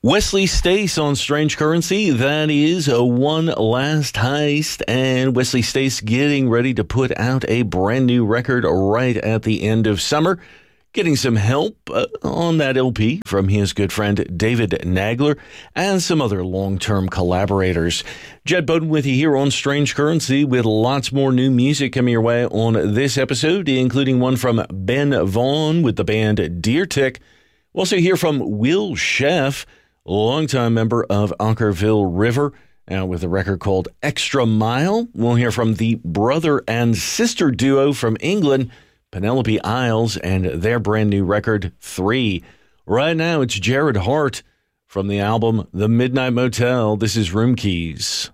Wesley Stace on Strange Currency. That is a One Last Heist, and Wesley Stace getting ready to put out a brand new record right at the end of summer. Getting some help on that LP from his good friend David Nagler and some other long-term collaborators. Jed Bowden with you here on Strange Currency with lots more new music coming your way on this episode, including one from Ben Vaughn with the band Deer Tick. We'll also hear from Will Sheff, longtime member of Ankerville River, with a record called Extra Mile. We'll hear from the brother and sister duo from England, Penelope Isles, and their brand new record, 3. Right now, it's Jared Hart from the album The Midnight Motel. This is Room Keys.